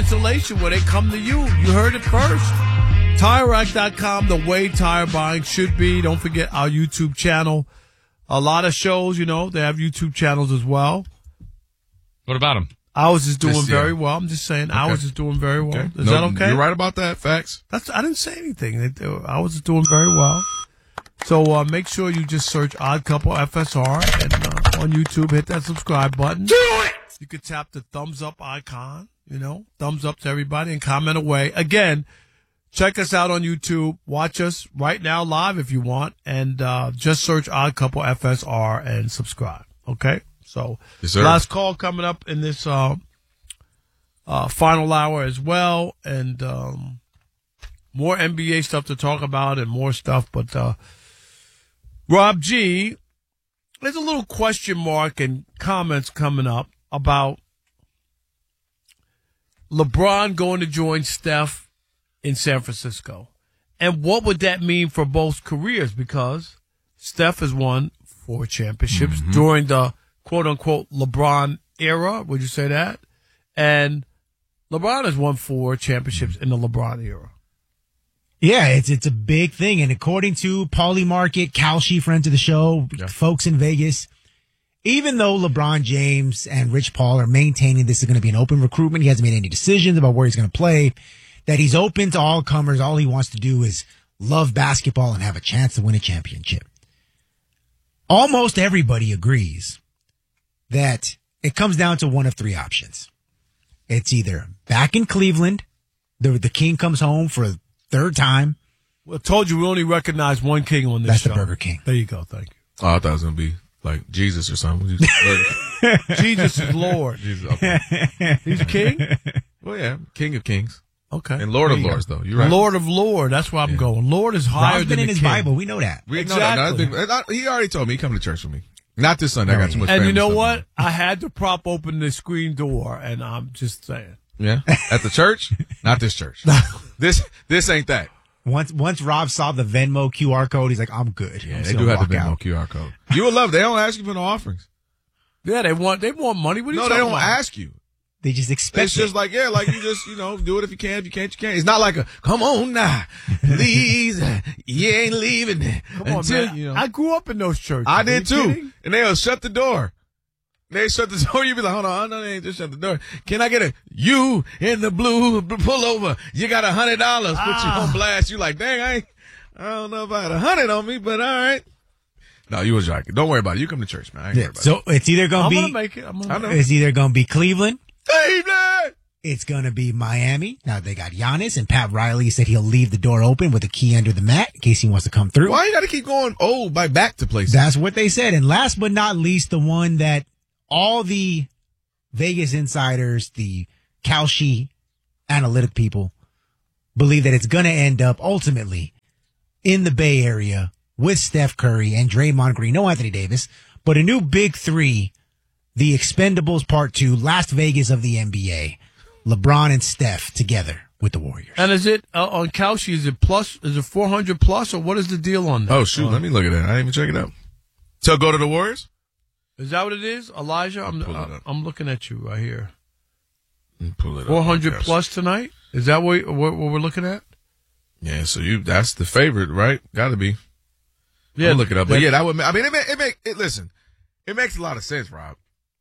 installation where they come to you. You heard it first. TireRack.com, the way tire buying should be. Don't forget our YouTube channel. A lot of shows, they have YouTube channels as well. What about them? Ours is doing very well. I'm just saying, ours is doing very well. Okay. Is that okay? You're right about that. Facts. I didn't say anything. Ours is doing very well. So make sure you just search Odd Couple FSR and on YouTube, hit that subscribe button. Do it! You could tap the thumbs up icon, thumbs up to everybody and comment away. Again, check us out on YouTube. Watch us right now live if you want. And just search Odd Couple FSR and subscribe. Okay? So, yes, sir. Last call coming up in this final hour as well. And more NBA stuff to talk about and more stuff. But Rob G, there's a little question mark and comments coming up about LeBron going to join Steph in San Francisco. And what would that mean for both careers? Because Steph has won 4 championships during the quote-unquote LeBron era. Would you say that? And LeBron has won 4 championships in the LeBron era. Yeah, it's a big thing. And according to Paulie Market, Kalshi, friend of the show, folks in Vegas, even though LeBron James and Rich Paul are maintaining this is going to be an open recruitment, he hasn't made any decisions about where he's going to play, that he's open to all comers. All he wants to do is love basketball and have a chance to win a championship. Almost everybody agrees that it comes down to one of 3 options. It's either back in Cleveland, the king comes home for a 3rd time. Well, I told you we only recognize one king on this show. That's the Burger King. There you go. Thank you. Oh, I thought it was going to be like Jesus or something. Jesus is Lord. Jesus, okay. He's king? Well, yeah, King of Kings. Okay. And Lord of Lords, though. You're right. Lord of Lord. That's where I'm going. Lord is higher Rob's than been in the his king. Bible. We know that. We know that. He already told me he come to church with me. Not this Sunday. I got too much And family you know stuff what? on. I had to prop open the screen door, and I'm just saying. Yeah? At the church? Not this church. This ain't that. Once Rob saw the Venmo QR code, he's like, I'm good. Yeah, they do have the Venmo QR code. You will love it. They don't ask you for no offerings. Yeah, they want money. What are you No, talking they don't about? ask you. They just expect It's just like, you just, do it if you can. If you can't, you can't. It's not like come on now, please, you ain't leaving. Come on, man. I grew up in those churches. I did too. Kidding? And they'll shut the door. They shut the door. You be like, hold on, no, they ain't just shut the door. Can I get you in the blue pull over? You got $100. Put you on blast. You like, dang, I don't know if I had 100 on me, but all right. No, you was joking. Don't worry about it. You come to church, man. I ain't worried about so it's either going to be. I'm going to make it. It's either going to be Cleveland. Cleveland! It's going to be Miami. Now they got Giannis, and Pat Riley said he'll leave the door open with a key under the mat in case he wants to come through. Why you got to keep going back to places? That's what they said. And last but not least, the one that all the Vegas insiders, the Kalshi analytic people, believe that it's going to end up ultimately in the Bay Area with Steph Curry and Draymond Green. No Anthony Davis, but a new big 3, the Expendables Part 2, Las Vegas of the NBA. LeBron and Steph together with the Warriors. And is it on Kalshi? Is it plus? Is it 400 plus, or what is the deal on that? Oh shoot, let me look at that. I didn't even check it out. So go to the Warriors. Is that what it is, Elijah? I'm looking at you right here. Pull it up. 400 plus tonight. Is that what we're looking at? Yeah. So that's the favorite, right? Got to be. Yeah. I'll look it up. But yeah, that would. I mean, listen, it makes a lot of sense, Rob.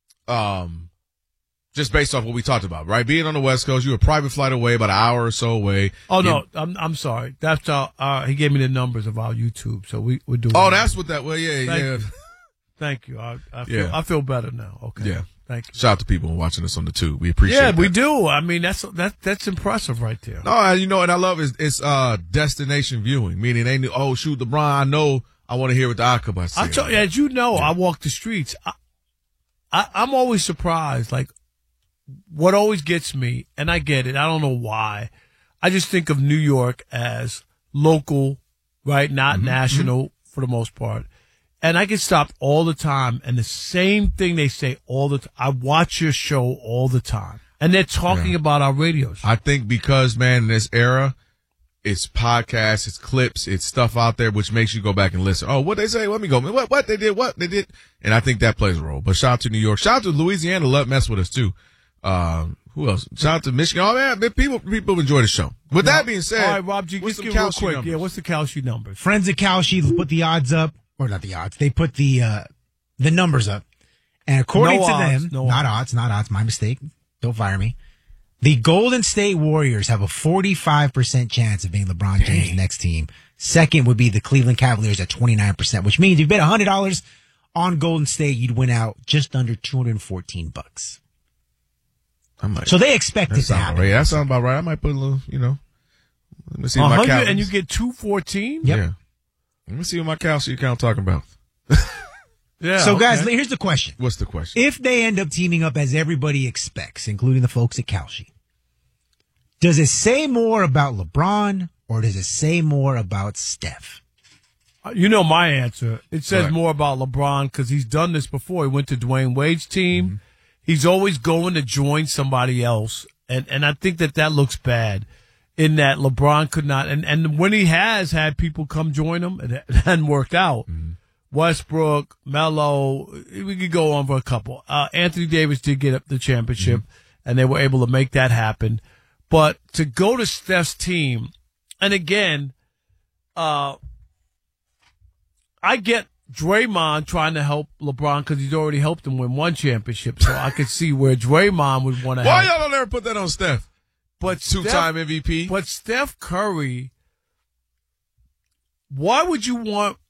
Just based off what we talked about, right? Being on the West Coast, you're a private flight away, about an hour or so away. Oh, no, I'm sorry. That's he gave me the numbers of our YouTube, so we're doing. Oh, that's what that. Well, yeah. Thank you. I feel better now. Okay. Yeah. Thank you. Shout out to people watching us on the tube. We appreciate it. Yeah, we do. I mean, that's impressive right there. No, and I love it's destination viewing, meaning they knew, oh, shoot, LeBron, I know I want to hear what the Aqaba says. As you know, I walk the streets. I'm always surprised, like, what always gets me, and I get it, I don't know why, I just think of New York as local, right, not national for the most part. And I get stopped all the time, and the same thing they say all the time. I watch your show all the time, and they're talking about our radio show. I think because, man, in this era, it's podcasts, it's clips, it's stuff out there which makes you go back and listen. Oh, what they say? Let me go. What they did. And I think that plays a role. But shout out to New York. Shout out to Louisiana. Love mess with us too. Who Who else? Shout out to Michigan. Oh, man, people enjoy the show. With that being said, all right, Rob G, what's just some give real Kalshi quick. numbers? Yeah, what's the Kalshi numbers? Friends at Kalshi put the odds up, or not the odds. They put the numbers up, and according to them, not odds, my mistake. Don't fire me. The Golden State Warriors have a 45% chance of being LeBron James' next team. Second would be the Cleveland Cavaliers at 29%, which means if you bet $100 on Golden State, you'd win out just under $214. So they expect it to happen. Right. That sounds about right. I might put a little, let me see what my Cavaliers. And you get 214? Yep. Yeah. Let me see what my Kalshi account talking about. Yeah. So, guys, here's the question. What's the question? If they end up teaming up as everybody expects, including the folks at Kalshi, does it say more about LeBron or does it say more about Steph? You know my answer. It says Right. more about LeBron because he's done this before. He went to Dwayne Wade's team. Mm-hmm. He's always going to join somebody else. And I think that looks bad in that LeBron could not. And when he has had people come join him, it hadn't worked out. Mm-hmm. Westbrook, Melo, we could go on for a couple. Anthony Davis did get the championship, and they were able to make that happen. But to go to Steph's team, and again, I get Draymond trying to help LeBron because he's already helped him win one championship, so I could see where Draymond would want to help. Why y'all don't ever put that on Steph? But Two-time MVP. But Steph Curry, why would you want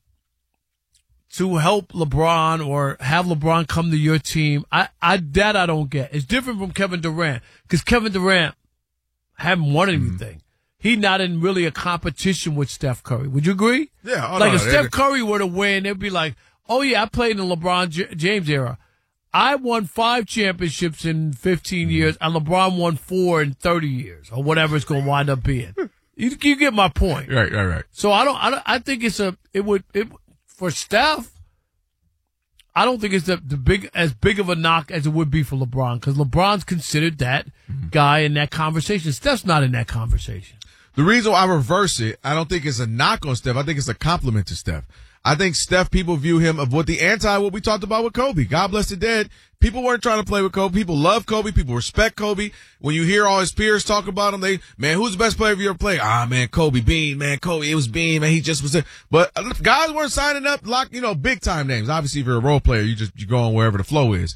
to help LeBron or have LeBron come to your team? I don't get. It's different from Kevin Durant because Kevin Durant haven't won anything. He's not in really a competition with Steph Curry. Would you agree? Yeah. If Steph Curry were to win, it'd be like, oh yeah, I played in the LeBron James era. I won 5 championships in 15 years, and LeBron won 4 in 30 years, or whatever it's going to wind up being. You get my point, right. So I think for Steph, I don't think it's as big of a knock as it would be for LeBron because LeBron's considered that guy in that conversation. Steph's not in that conversation. The reason why I reverse it, I don't think it's a knock on Steph. I think it's a compliment to Steph. I think Steph, people view him of what we talked about with Kobe. God bless the dead. People weren't trying to play with Kobe. People love Kobe. People respect Kobe. When you hear all his peers talk about him, who's the best player you ever played? Man, Kobe Bean, man, Kobe, it was Bean, man, he just was there. But guys weren't signing up big time names. Obviously, if you're a role player, you go on wherever the flow is.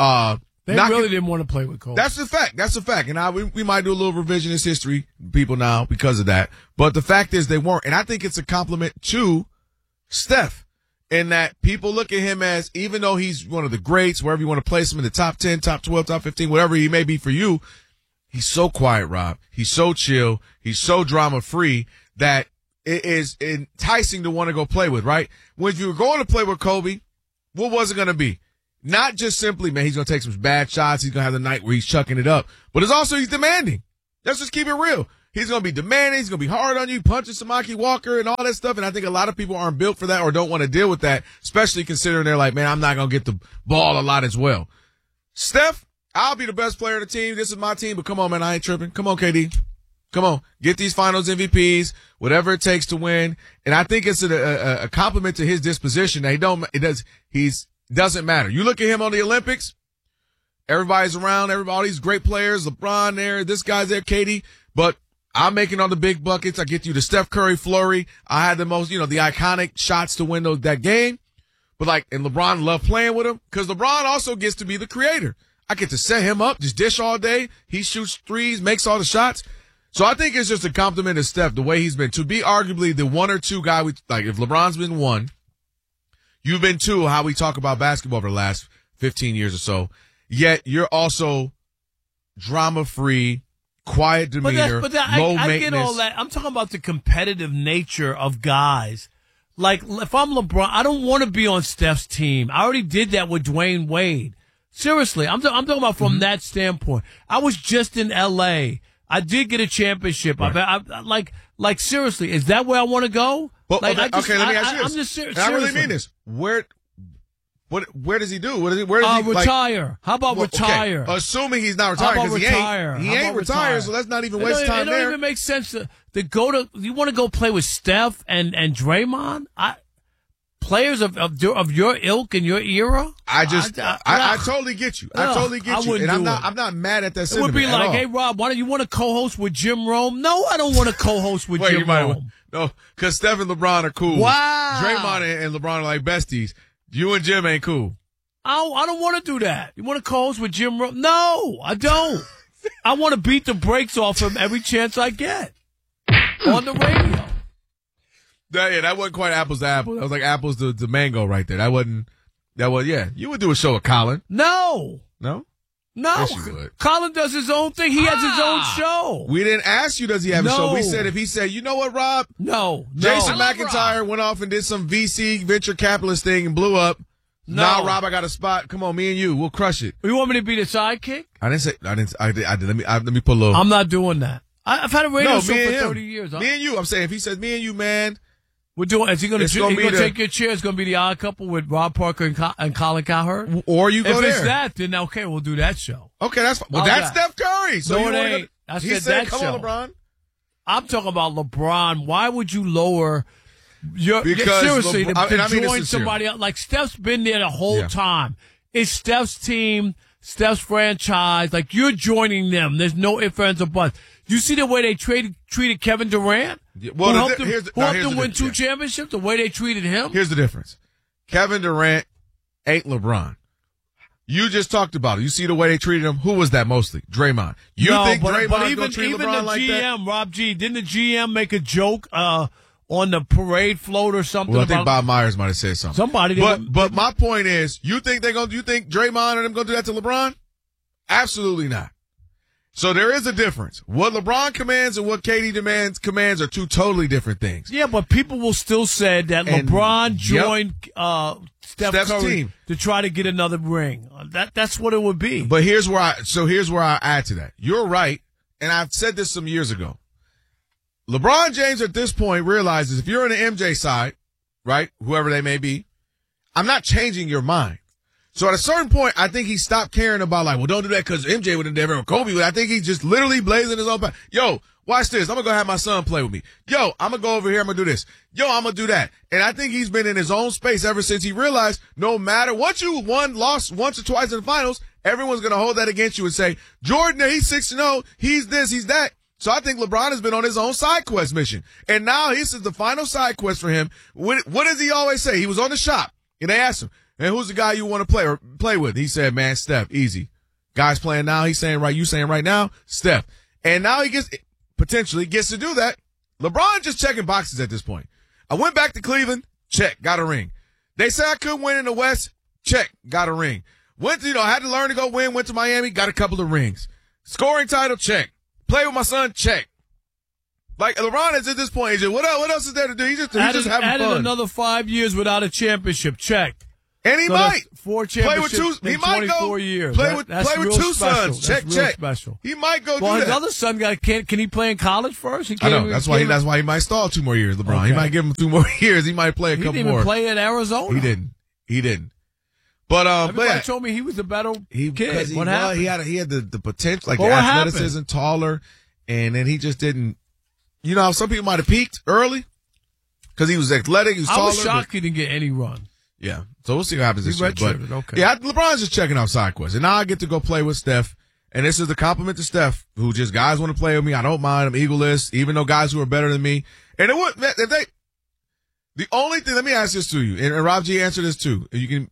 They really didn't want to play with Kobe. That's the fact. And we might do a little revisionist history, people now, because of that. But the fact is they weren't. And I think it's a compliment to Steph in that people look at him as, even though he's one of the greats, wherever you want to place him in the top 10, top 12, top 15, whatever he may be for you, he's so quiet, Rob. He's so chill. He's so drama free that it is enticing to want to go play with, right? When you were going to play with Kobe, what was it going to be? Not just simply, man, he's going to take some bad shots. He's going to have the night where he's chucking it up, but it's also he's demanding. Let's just keep it real. He's going to be demanding. He's going to be hard on you, punching Samaki Walker and all that stuff. And I think a lot of people aren't built for that or don't want to deal with that, especially considering they're like, man, I'm not going to get the ball a lot as well. Steph, I'll be the best player on the team. This is my team, but come on, man, I ain't tripping. Come on, KD. Come on. Get these finals MVPs, whatever it takes to win. And I think it's a compliment to his disposition that doesn't matter. You look at him on the Olympics, everybody's around, all these great players, LeBron there, this guy's there, KD, but I'm making all the big buckets. I get you the Steph Curry flurry. I had the most, the iconic shots to win that game. But and LeBron loved playing with him because LeBron also gets to be the creator. I get to set him up, just dish all day. He shoots threes, makes all the shots. So I think it's just a compliment to Steph, the way he's been. To be arguably the one or two guy, if LeBron's been one, you've been two, how we talk about basketball for the last 15 years or so. Yet you're also drama-free, quiet demeanor, low maintenance. I get all that. I'm talking about the competitive nature of guys. Like, if I'm LeBron, I don't want to be on Steph's team. I already did that with Dwayne Wade. Seriously, I'm talking about from that standpoint. I was just in L.A. I did get a championship. Right. Seriously, is that where I want to go? Well, let me ask you this. I'm just serious. I really mean this. Where does he do? Where does he retire? How about retire? Okay. Assuming he's not retired because he ain't retired, so let's not even waste time there. It don't even make sense to go to. You want to go play with Steph and Draymond? players of your ilk and your era. I totally get you. I totally get you. And I'm not mad at that It sentiment would be like, all. hey, Rob, why don't you want to co-host with Jim Rome? No, I don't want to co-host with Jim Rome. No, because Steph and LeBron are cool. Wow. Draymond and LeBron are like besties. You and Jim ain't cool. I don't want to do that. You want to co-host with Jim Rome? No, I don't. I want to beat the brakes off him every chance I get on the radio. That wasn't quite apples to apples. That was like apples to mango right there. That wasn't, yeah. You would do a show with Colin. No. No? No. Yes, you would. Colin does his own thing. He has his own show. We didn't ask you, does he have a No. show? We said, if he said, you know what, Rob? No. Jason No. McIntyre went off and did some VC venture capitalist thing and blew up. No. Now, Rob, I got a spot. Come on, me and you. We'll crush it. You want me to be the sidekick? I did. Let me put a little. I'm not doing that. I've had a radio show me for and 30 him. years. Me and you. I'm saying, if he says me and you, man. We're doing. Is he going It's to gonna be the- take your chair? It's going to be the Odd Couple with Rob Parker and Colin Cowherd. Or you go If there. it's that, then okay, we'll do that show. Okay, that's fine. Well, How's that's that? Steph Curry. So No, you it wanna ain't. Go, I he said said, that come show. on, LeBron. I'm talking about LeBron. Why would you lower your Because seriously LeBron- to and I mean this join sincerely. somebody else? Like Steph's been there the whole Yeah. time. It's Steph's team, Steph's franchise. Like you're joining them. There's no ifs, ands, or buts. You see the way they treated Kevin Durant? Yeah, well, who helped here's the him win difference, 2 yeah. championships? The way they treated him? Here's the difference. Kevin Durant ain't LeBron. You just talked about it. You see the way they treated him. Who was that mostly? Draymond. You think Draymond's going to treat even LeBron the like GM, that? Rob G, didn't the GM make a joke on the parade float or something? Well, I think about Bob Myers might have said something. somebody? But my point is, you think Draymond and them going to do that to LeBron? Absolutely not. So there is a difference. What LeBron commands and what KD commands are two totally different things. Yeah, but people will still say that And- LeBron joined Steph's Steph's Curry team. to try to get another ring. That's what it would be. But here's where I add to that. You're right, and I've said this some years ago. LeBron James at this point realizes if you're on the MJ side, right, whoever they may be, I'm not changing your mind. So at a certain point, I think he stopped caring about like, well, don't do that because MJ would have never, or Kobe would. I think he's just literally blazing his own path. Yo, watch this. I'm going to go have my son play with me. Yo, I'm going to go over here. I'm going to do this. Yo, I'm going to do that. And I think he's been in his own space ever since he realized no matter what you lost once or twice in the finals, everyone's going to hold that against you and say, Jordan, he's 6-0. He's this, he's that. So I think LeBron has been on his own side quest mission. And now this is the final side quest for him. What does he always say? He was on the shop and they asked him, and who's the guy you want to play with? He said, man, Steph, easy. Guys playing now. He's saying right. You saying right now, Steph. And now he potentially gets to do that. LeBron just checking boxes at this point. I went back to Cleveland. Check. Got a ring. They said I couldn't win in the West. Check. Got a ring. Had to learn to go win. Went to Miami. Got a couple of rings. Scoring title. Check. Play with my son. Check. Like LeBron is at this point. What else is there to do? He's just having added fun. another 5 years without a championship. Check. And he So might that's 4 play with championships two. He in might 24 go years. play with That's play with real two special. sons. Check, That's real check. special. He might go Well, do his that. other son can he play in college first? He I know. can't That's even- why he might stall 2 more years. LeBron. He Okay. might give him 2 more years. He might play a He couple didn't even more. play at Arizona. He didn't. But Everybody yeah, told me he was a better kid. because What happened? he had the potential, like Well, the what athleticism, taller, and then he just didn't. You know, some people might have peaked early because he was athletic. He was I taller. was shocked he didn't get any run. Yeah. So we'll see what happens this He year. But redshirted, okay. yeah, LeBron's just checking out side quests. And now I get to go play with Steph. And this is the compliment to Steph, who just guys want to play with me. I don't mind. I'm eagle-less, even though guys who are better than me. And it would, the only thing, let me ask this to you, and Rob G answer this too.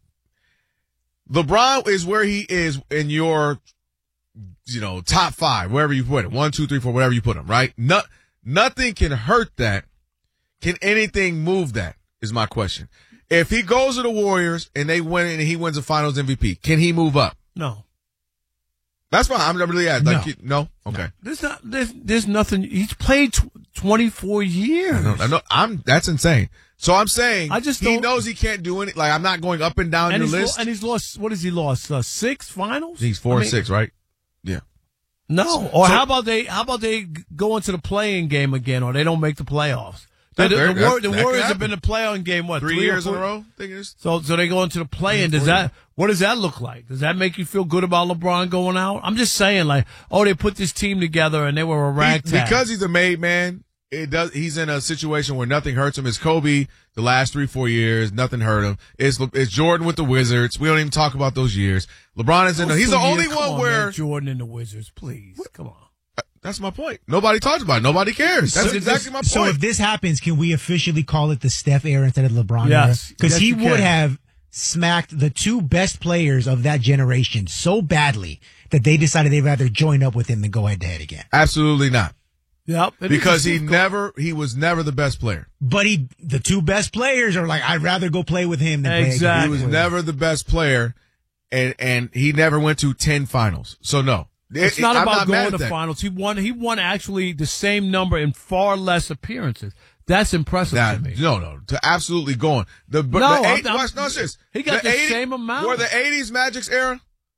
LeBron is where he is in your, top 5, wherever you put it. 1, 2, 3, 4, whatever you put him, right? Nothing can hurt that. Can anything move that is my question. If he goes to the Warriors and they win and he wins the Finals MVP, can he move up? No. That's fine. I'm really asking. No? Okay. There's nothing. He's played 24 years. I know. That's insane. So I'm saying he don't- knows he can't do any. Like, I'm not going up and down your list. And he's lost. What has he lost? 6 finals. He's 4-6, right? Yeah. No. Or how about they go into the playing game again, or they don't make the playoffs? The That could Warriors have happen. been in the play-in game, what, 3 3 years or in a 4? row? I think it is. So they go into the play-in. What does that look like? Does that make you feel good about LeBron going out? I'm just saying, like, they put this team together and they were a ragtag. Because he's a made man, He's in a situation where nothing hurts him. It's Kobe the last 3-4 years. Nothing hurt him. It's Jordan with the Wizards. We don't even talk about those years. LeBron is he's the only one where Jordan and the Wizards, please. Come on. That's my point. Nobody talks about it. Nobody cares. That's exactly my point. So if this happens, can we officially call it the Steph era instead of LeBron era? Yes. Because he you would can. have smacked the two best players of that generation so badly that they decided they'd rather join up with him than go head to head again. Absolutely not. Yep. Because he was never the best player. But the two best players are like, I'd rather go play with him than play against He him. was never the best player, and he never went to 10 finals. So no. It's not I'm about going mad to at that. finals. He won actually the same number in far less appearances. That's impressive to me. No, to absolutely going. Serious. He got the same amount. Were the 80s Magic's era?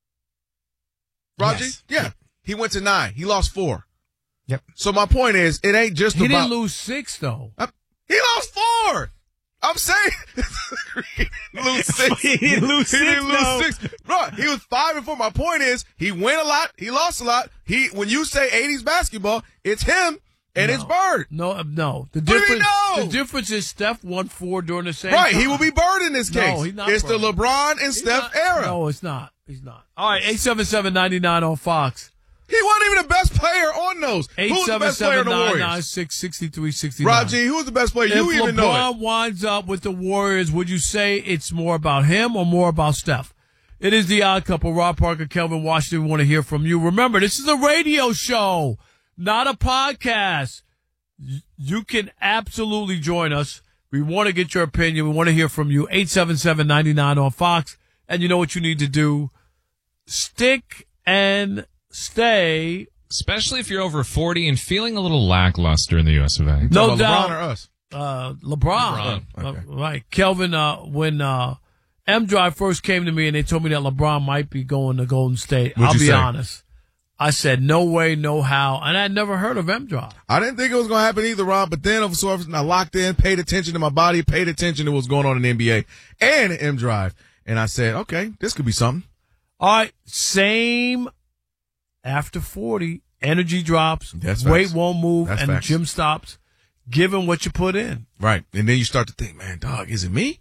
Raji? Yes. Yeah. He went to 9. He lost 4. Yep. So my point is, it ain't just He about. didn't lose 6 though. He lost 4. I'm saying he didn't lose 6. He didn't lose 6. Bro, he was 5-4. My point is, he win a lot, he lost a lot. When you say 80s basketball, it's him and it's Bird. No. The do you difference. know? The difference is Steph won 4 during the same. Right, time. he will be Bird in this case. No, he's not It's Bird. the LeBron and Steph era. No, it's not. He's not. All right, 877-99 on Fox. He wasn't even the best player on those. Who was the best player in the Warriors? 877-996-6369. Raji, who was the best player? You If even know LeBron it. winds up with the Warriors, would you say it's more about him or more about Steph? It is the Odd Couple. Rob Parker, Kelvin Washington. We want to hear from you. Remember, this is a radio show, not a podcast. You can absolutely join us. We want to get your opinion. We want to hear from you. 877-99 on Fox. And you know what you need to do? Stick and stay. Especially if you're over 40 and feeling a little lackluster in the US of A. No LeBron doubt. or us? LeBron. Okay. Right. Kelvin, when M-Drive first came to me and they told me that LeBron might be going to Golden State, What'd I'll you be say? honest. I said, no way, no how. And I'd never heard of M-Drive. I didn't think it was going to happen either, Rob, but then I locked in, paid attention to my body, paid attention to what's going on in the NBA and M-Drive. And I said, okay, this could be something. All right. Same after 40. Energy drops. That's weight facts. won't move. That's and facts. the gym stops. Given what you put in. Right. And then you start to think, man, dog, is it me?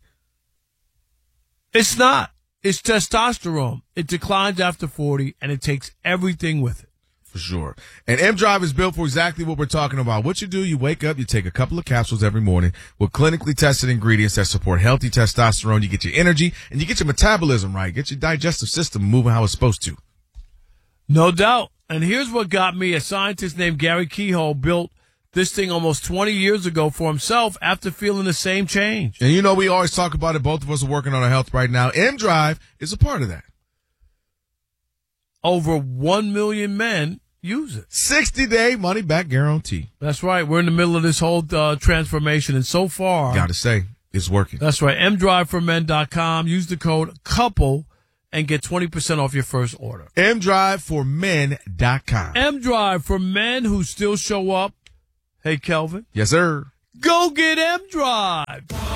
It's not. It's testosterone. It declines after 40, and it takes everything with it. For sure. And M-Drive is built for exactly what we're talking about. What you do, you wake up, you take a couple of capsules every morning with clinically tested ingredients that support healthy testosterone. You get your energy and you get your metabolism right. Get your digestive system moving how it's supposed to. No doubt. And here's what got me. A scientist named Gary Keyhole built this thing almost 20 years ago for himself after feeling the same change. And you know, we always talk about it. Both of us are working on our health right now. M-Drive is a part of that. Over 1 million men use it. 60-day money-back guarantee. That's right. We're in the middle of this whole transformation, and so far, Gotta say, it's working. that's right. mdriveformen.com. Use the code COUPLE and get 20% off your first order. mdriveformen.com. M-Drive for men who still show up. Hey, Kelvin, Yes, sir. go get M-Drive. Di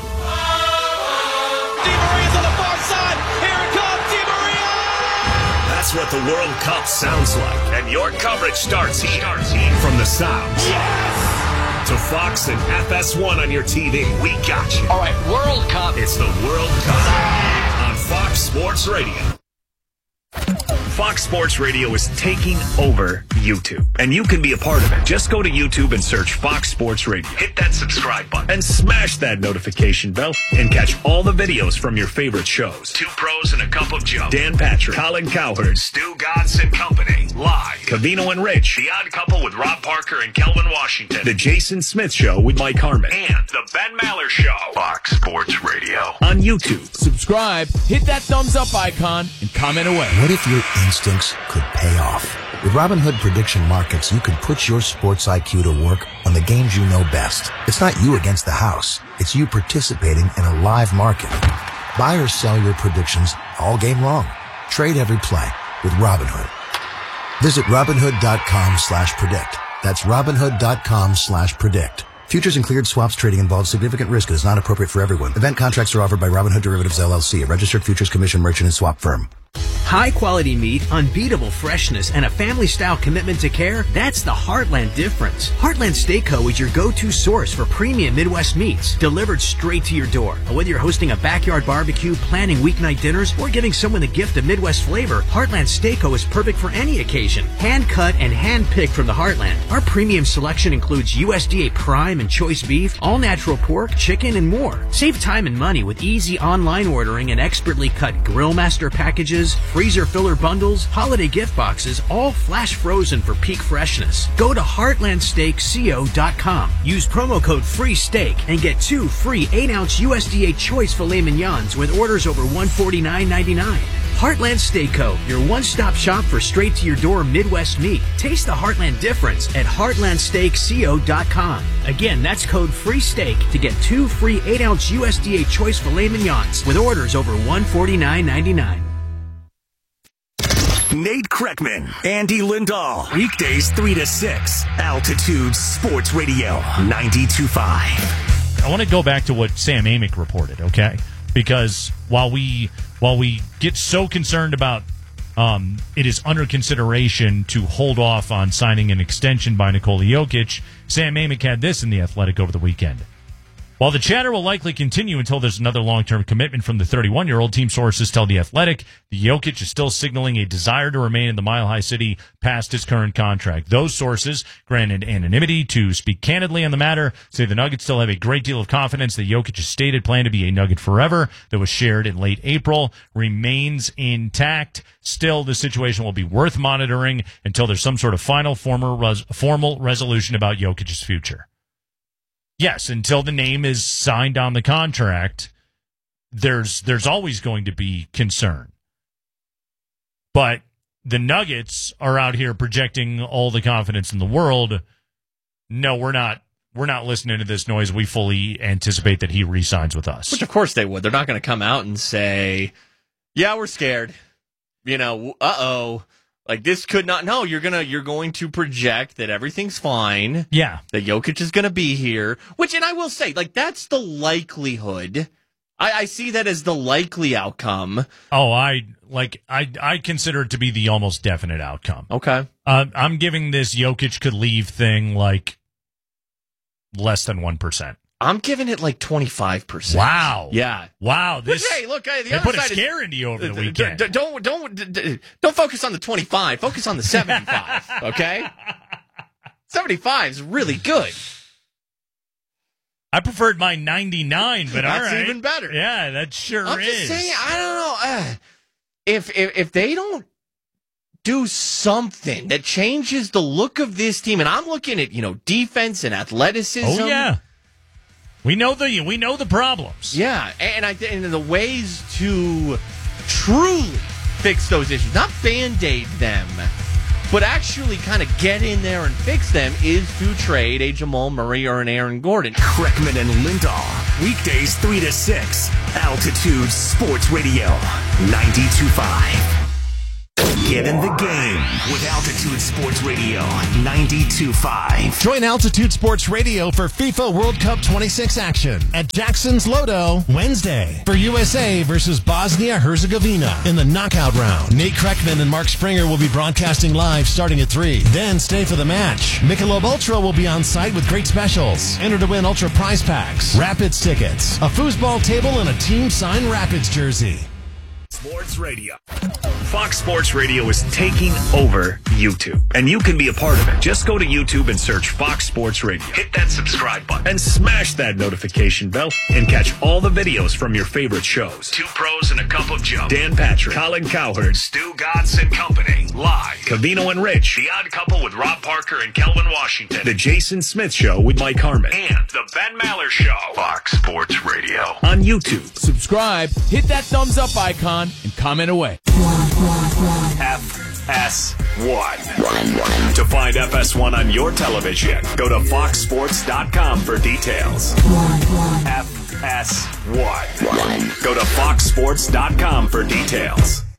Maria's on the far side. Here it comes, Di Maria! That's what the World Cup sounds like. And your coverage starts here. From the sounds to Fox and FS1 on your TV. We got you. All right, World Cup. It's the World Cup on Fox Sports Radio. Fox Sports Radio is taking over YouTube, and you can be a part of it. Just go to YouTube and search Fox Sports Radio. Hit that subscribe button and smash that notification bell and catch all the videos from your favorite shows. Two Pros and a Cup of Joe. Dan Patrick, Colin Cowherd, Stu Godson Company. Live. Cavino and Rich. The Odd Couple with Rob Parker and Kelvin Washington. The Jason Smith Show with Mike Harmon. And the Ben Maller Show. Fox Sports Radio. On YouTube. Subscribe, hit that thumbs up icon, and comment away. What if your instincts could pay off? With Robinhood Prediction Markets, you can put your sports IQ to work on the games you know best. It's not you against the house. It's you participating in a live market. Buy or sell your predictions all game long. Trade every play with Robinhood. Visit Robinhood.com/predict. That's Robinhood.com/predict. Futures and cleared swaps trading involves significant risk and is not appropriate for everyone. Event contracts are offered by Robinhood Derivatives LLC, a registered futures commission merchant and swap firm. High-quality meat, unbeatable freshness, and a family-style commitment to care, that's the Heartland difference. Heartland Steak Co. is your go-to source for premium Midwest meats, delivered straight to your door. Whether you're hosting a backyard barbecue, planning weeknight dinners, or giving someone the gift of Midwest flavor, Heartland Steak Co. is perfect for any occasion. Hand-cut and hand-picked from the Heartland. Our premium selection includes USDA Prime and Choice beef, all-natural pork, chicken, and more. Save time and money with easy online ordering and expertly cut Grill Master packages, freezer filler bundles, holiday gift boxes, all flash frozen for peak freshness. Go to heartlandsteakco.com. Use promo code FREESTEAK and get 2 free 8-ounce USDA Choice filet mignons with orders over $149.99. Heartland Steak Co., your one-stop shop for straight-to-your-door Midwest meat. Taste the Heartland difference at heartlandsteakco.com. Again, that's code FREESTEAK to get 2 free 8-ounce USDA Choice filet mignons with orders over $149.99. Nate Kreckman, Andy Lindahl. Weekdays 3 to 6. Altitude Sports Radio 92.5. I want to go back to what Sam Amick reported, okay? Because while we get so concerned about it is under consideration to hold off on signing an extension by Nikola Jokic, Sam Amick had this in The Athletic over the weekend. While the chatter will likely continue until there's another long-term commitment from the 31-year-old, team sources tell The Athletic the Jokic is still signaling a desire to remain in the Mile High City past his current contract. Those sources, granted anonymity to speak candidly on the matter, say the Nuggets still have a great deal of confidence that Jokic's stated plan to be a Nugget forever that was shared in late April remains intact. Still, the situation will be worth monitoring until there's some sort of final formal resolution about Jokic's future. Yes, until the name is signed on the contract, there's always going to be concern. But the Nuggets are out here projecting all the confidence in the world. No, we're not listening to this noise. We fully anticipate that he re-signs with us. Which, of course, they would. They're not going to come out and say, yeah, we're scared. Like, this could not. No, you're going to project that everything's fine. Yeah. That Jokic is going to be here. Which, and I will say, like, that's the likelihood. I see that as the likely outcome. Oh, I consider it to be the almost definite outcome. Okay. I'm giving this Jokic could leave thing, like, less than 1%. I'm giving it like 25%. Wow. Yeah. Wow. Which, hey, look, the they other put a side scare into you over the weekend. Don't focus on the 25. Focus on the 75. Okay. 75 is really good. I preferred my 99, but all right. That's even better. Yeah, that sure is. I'm just saying, I don't know. If they don't do something that changes the look of this team, and I'm looking at, defense and athleticism. Oh, yeah. We know the problems. Yeah, and the ways to truly fix those issues, not Band-Aid them, but actually kind of get in there and fix them, is to trade a Jamal Murray or an Aaron Gordon. Kreckman and Lindahl. Weekdays 3 to 6. Altitude Sports Radio 92.5. Get in the game with Altitude Sports Radio 92.5. Join Altitude Sports Radio for FIFA World Cup 26 action at Jackson's Lodo Wednesday for USA versus Bosnia-Herzegovina in the knockout round. Nate Kreckman and Mark Springer will be broadcasting live starting at 3. Then stay for the match. Michelob Ultra will be on site with great specials. Enter to win Ultra prize packs, Rapids tickets, a foosball table, and a team-signed Rapids jersey. Sports Radio. Fox Sports Radio is taking over YouTube, and you can be a part of it. Just go to YouTube and search Fox Sports Radio. Hit that subscribe button and smash that notification bell and catch all the videos from your favorite shows. Two Pros and a Cup of Joe. Dan Patrick, Colin Cowherd, Stu Godson Company. Live. Covino and Rich. The Odd Couple with Rob Parker and Kelvin Washington. The Jason Smith Show with Mike Harmon. And The Ben Maller Show. Fox Sports Radio. On YouTube. Subscribe, hit that thumbs up icon, and comment away. FS1. To find FS1 on your television, go to foxsports.com for details. FS1. Go to foxsports.com for details.